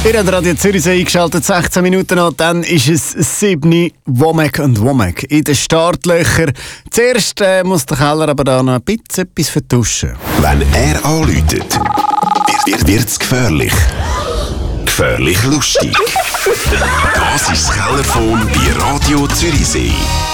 Ihr habt Radio Zürichsee eingeschaltet, 16 Minuten noch, dann ist es 7 Womack und Womack in den Startlöchern. Zuerst muss der Keller aber da noch ein bisschen etwas vertuschen. Wenn er anläutet, wird's gefährlich. Gefährlich lustig. Das ist das Kellerphone bei Radio Zürichsee.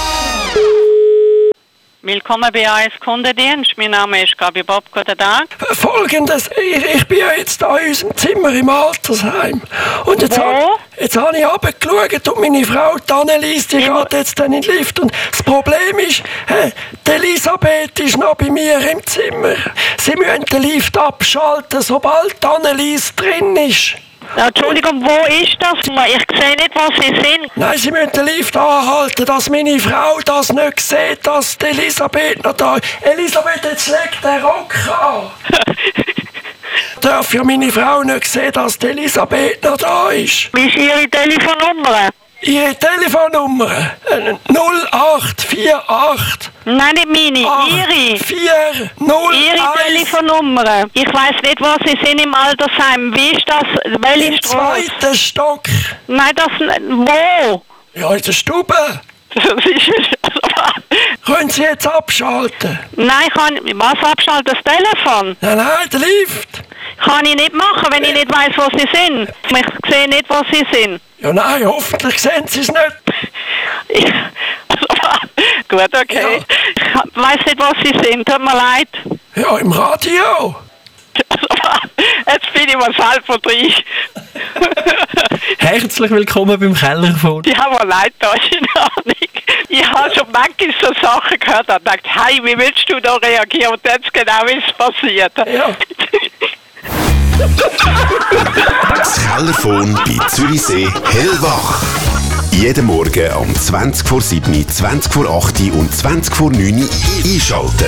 Willkommen bei AS Kundendienst. Mein Name ist Gabi Bob. Guten Tag. Folgendes, ich bin ja jetzt da in unserem Zimmer im Altersheim. Und jetzt habe ich runtergeschaut und meine Frau, die Annelies, die geht jetzt dann in den Lift. Und das Problem ist, die Elisabeth ist noch bei mir im Zimmer. Sie müssen den Lift abschalten, sobald die Annelies drin ist. Entschuldigung, wo ist das? Ich sehe nicht, was Sie sind. Nein, Sie müssen den Lift anhalten, dass meine Frau das nicht sieht, dass die Elisabeth noch da ist. Elisabeth, jetzt legt den Rock an. Darf ja meine Frau nicht sehen, dass die Elisabeth noch da ist. Wie ist Ihre Telefonnummer? Ihre Telefonnummer? 0848. Nein, nicht meine. Ihre. 401. Ihre Telefonnummer. Ich weiss nicht, wo Sie sind im Altersheim. Wie ist das? Welche Im Straße? 2. Stock. Nein, das... Wo? Ja, in der Stube. Das ist... Können Sie jetzt abschalten? Nein, was abschalten? Das Telefon? Nein, der Lift. Kann ich nicht machen, wenn ich nicht weiss, wo Sie sind. Ich sehe nicht, wo Sie sind. Ja, nein, hoffentlich sehen Sie es nicht. Gut, okay. Ja. Ich weiss nicht, wo Sie sind. Tut mir leid. Ja, im Radio. Jetzt bin ich mal selber drin. Herzlich willkommen beim Kellerphone. Die haben mir leid, da ist in Ordnung. Ich habe schon manchmal so Sachen gehört und gedacht, hey, wie willst du da reagieren? Und jetzt genau ist es passiert. Ja. Das Kellerphone bei Zürichsee hellwach. Jeden Morgen um 20 vor 7, 20 vor 8 und 20 vor 9 einschalten.